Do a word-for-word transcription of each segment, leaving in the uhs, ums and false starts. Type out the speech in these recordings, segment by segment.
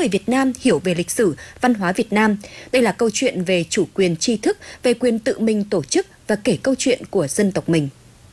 người Việt Nam hiểu về lịch sử, văn hóa Việt Nam. Đây là câu chuyện về chủ quyền tri thức, về quyền tự mình tổ chức và kể câu chuyện của dân tộc mình.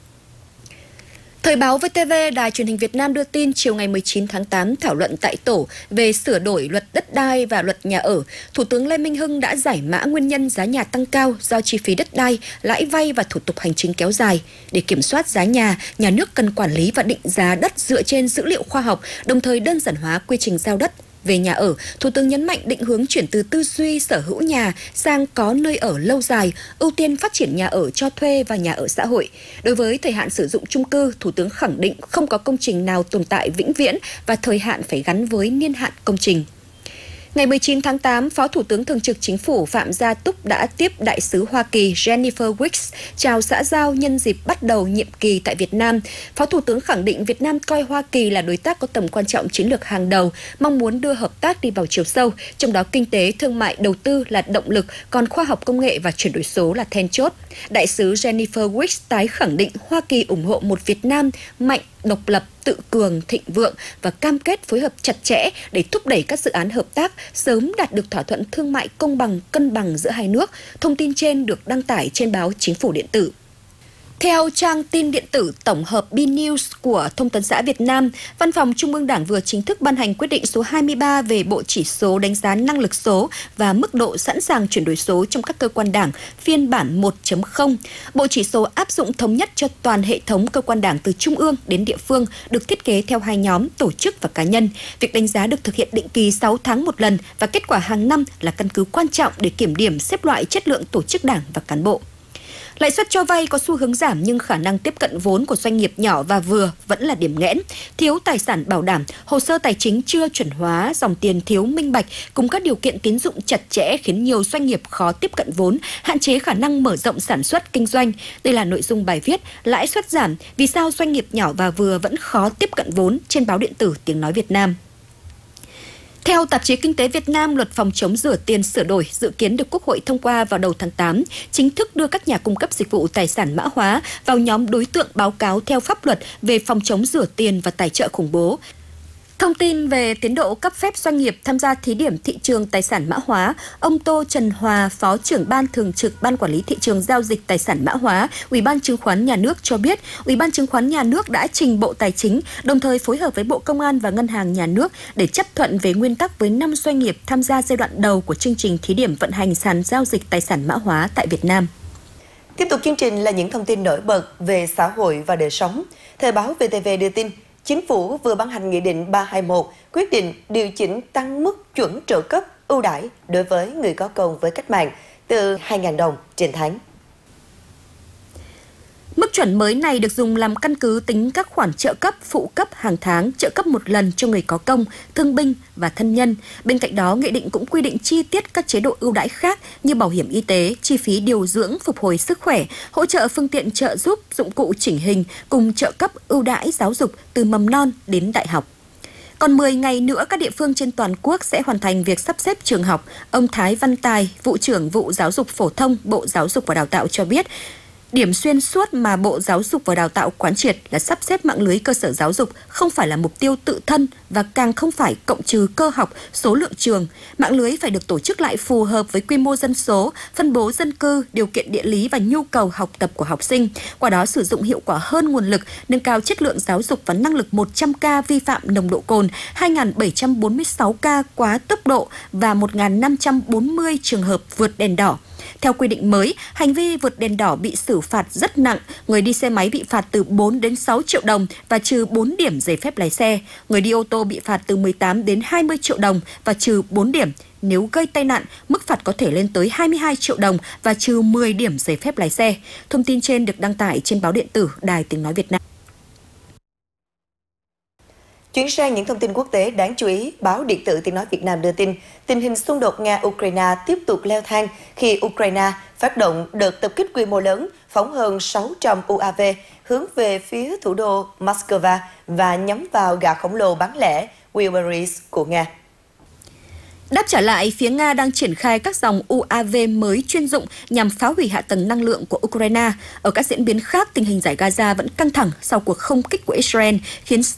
Thời báo vê tê vê, Đài Truyền hình Việt Nam đưa tin chiều ngày mười chín tháng tám thảo luận tại tổ về sửa đổi luật đất đai và luật nhà ở. Thủ tướng Lê Minh Hưng đã giải mã nguyên nhân giá nhà tăng cao do chi phí đất đai, lãi vay và thủ tục hành chính kéo dài. Để kiểm soát giá nhà, nhà nước cần quản lý và định giá đất dựa trên dữ liệu khoa học, đồng thời đơn giản hóa quy trình giao đất. Về nhà ở, Thủ tướng nhấn mạnh định hướng chuyển từ tư duy sở hữu nhà sang có nơi ở lâu dài, ưu tiên phát triển nhà ở cho thuê và nhà ở xã hội. Đối với thời hạn sử dụng chung cư, Thủ tướng khẳng định không có công trình nào tồn tại vĩnh viễn và thời hạn phải gắn với niên hạn công trình. Ngày mười chín tháng tám, Phó Thủ tướng Thường trực Chính phủ Phạm Gia Túc đã tiếp Đại sứ Hoa Kỳ Jennifer Wicks chào xã giao nhân dịp bắt đầu nhiệm kỳ tại Việt Nam. Phó Thủ tướng khẳng định Việt Nam coi Hoa Kỳ là đối tác có tầm quan trọng chiến lược hàng đầu, mong muốn đưa hợp tác đi vào chiều sâu, trong đó kinh tế, thương mại, đầu tư là động lực, còn khoa học công nghệ và chuyển đổi số là then chốt. Đại sứ Jennifer Wicks tái khẳng định Hoa Kỳ ủng hộ một Việt Nam mạnh, độc lập, tự cường, thịnh vượng và cam kết phối hợp chặt chẽ để thúc đẩy các dự án hợp tác, sớm đạt được thỏa thuận thương mại công bằng, cân bằng giữa hai nước. Thông tin trên được đăng tải trên báo Chính phủ điện tử. Theo trang tin điện tử tổng hợp B-News của Thông tấn xã Việt Nam, Văn phòng Trung ương Đảng vừa chính thức ban hành quyết định số hai mươi ba về bộ chỉ số đánh giá năng lực số và mức độ sẵn sàng chuyển đổi số trong các cơ quan đảng phiên bản một chấm không. Bộ chỉ số áp dụng thống nhất cho toàn hệ thống cơ quan đảng từ trung ương đến địa phương, được thiết kế theo hai nhóm tổ chức và cá nhân. Việc đánh giá được thực hiện định kỳ sáu tháng một lần và kết quả hàng năm là căn cứ quan trọng để kiểm điểm xếp loại chất lượng tổ chức đảng và cán bộ. Lãi suất cho vay có xu hướng giảm nhưng khả năng tiếp cận vốn của doanh nghiệp nhỏ và vừa vẫn là điểm nghẽn. Thiếu tài sản bảo đảm, hồ sơ tài chính chưa chuẩn hóa, dòng tiền thiếu minh bạch cùng các điều kiện tín dụng chặt chẽ khiến nhiều doanh nghiệp khó tiếp cận vốn, hạn chế khả năng mở rộng sản xuất kinh doanh. Đây là nội dung bài viết Lãi suất giảm, vì sao doanh nghiệp nhỏ và vừa vẫn khó tiếp cận vốn trên báo điện tử Tiếng nói Việt Nam. Theo tạp chí Kinh tế Việt Nam, luật phòng chống rửa tiền sửa đổi dự kiến được Quốc hội thông qua vào đầu tháng tám, chính thức đưa các nhà cung cấp dịch vụ tài sản mã hóa vào nhóm đối tượng báo cáo theo pháp luật về phòng chống rửa tiền và tài trợ khủng bố. Thông tin về tiến độ cấp phép doanh nghiệp tham gia thí điểm thị trường tài sản mã hóa, ông Tô Trần Hòa, Phó trưởng Ban Thường trực Ban Quản lý Thị trường Giao dịch Tài sản mã hóa, Ủy ban Chứng khoán Nhà nước cho biết, Ủy ban Chứng khoán Nhà nước đã trình Bộ Tài chính, đồng thời phối hợp với Bộ Công an và Ngân hàng Nhà nước để chấp thuận về nguyên tắc với năm doanh nghiệp tham gia giai đoạn đầu của chương trình thí điểm vận hành sàn giao dịch tài sản mã hóa tại Việt Nam. Tiếp tục chương trình là những thông tin nổi bật về xã hội và đời sống. Thời báo vê tê vê đưa tin, Chính phủ vừa ban hành Nghị định ba hai mốt quyết định điều chỉnh tăng mức chuẩn trợ cấp ưu đãi đối với người có công với cách mạng từ hai nghìn đồng trên tháng. Mức chuẩn mới này được dùng làm căn cứ tính các khoản trợ cấp, phụ cấp hàng tháng, trợ cấp một lần cho người có công, thương binh và thân nhân. Bên cạnh đó, Nghị định cũng quy định chi tiết các chế độ ưu đãi khác như bảo hiểm y tế, chi phí điều dưỡng, phục hồi sức khỏe, hỗ trợ phương tiện trợ giúp, dụng cụ chỉnh hình, cùng trợ cấp ưu đãi giáo dục từ mầm non đến đại học. Còn mười ngày nữa, các địa phương trên toàn quốc sẽ hoàn thành việc sắp xếp trường học. Ông Thái Văn Tài, Vụ trưởng Vụ Giáo dục Phổ thông, Bộ Giáo dục và Đào tạo cho biết, điểm xuyên suốt mà Bộ Giáo dục và Đào tạo quán triệt là sắp xếp mạng lưới cơ sở giáo dục không phải là mục tiêu tự thân và càng không phải cộng trừ cơ học, số lượng trường. Mạng lưới phải được tổ chức lại phù hợp với quy mô dân số, phân bố dân cư, điều kiện địa lý và nhu cầu học tập của học sinh. Qua đó sử dụng hiệu quả hơn nguồn lực, nâng cao chất lượng giáo dục và năng lực một trăm ca vi phạm nồng độ cồn, hai nghìn bảy trăm bốn mươi sáu ca quá tốc độ và một nghìn năm trăm bốn mươi trường hợp vượt đèn đỏ. Theo quy định mới, hành vi vượt đèn đỏ bị xử phạt rất nặng, người đi xe máy bị phạt từ bốn đến sáu triệu đồng và trừ bốn điểm giấy phép lái xe. Người đi ô tô bị phạt từ mười tám đến hai mươi triệu đồng và trừ bốn điểm. Nếu gây tai nạn, mức phạt có thể lên tới hai mươi hai triệu đồng và trừ mười điểm giấy phép lái xe. Thông tin trên được đăng tải trên báo điện tử Đài Tiếng nói Việt Nam. Chuyển sang những thông tin quốc tế đáng chú ý, báo điện tử Tiếng nói Việt Nam đưa tin, tình hình xung đột Nga-Ukraine tiếp tục leo thang khi Ukraine phát động đợt tập kích quy mô lớn phóng hơn sáu trăm u a vê hướng về phía thủ đô Moscow và nhắm vào gã khổng lồ bán lẻ Wildberries của Nga. Đáp trả lại, phía Nga đang triển khai các dòng u a vê mới chuyên dụng nhằm phá hủy hạ tầng năng lượng của Ukraine. Ở các diễn biến khác, tình hình giải Gaza vẫn căng thẳng sau cuộc không kích của Israel, khiến